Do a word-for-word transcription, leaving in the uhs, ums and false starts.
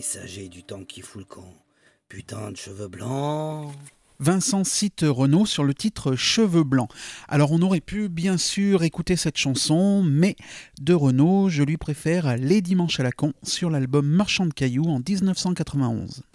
messager du temps qui fout le camp. Putain de cheveux blancs. Vincent cite Renaud sur le titre Cheveux blancs. Alors on aurait pu bien sûr écouter cette chanson, mais de Renaud, je lui préfère Les Dimanches à la con sur l'album Marchand de cailloux en dix-neuf cent quatre-vingt-onze.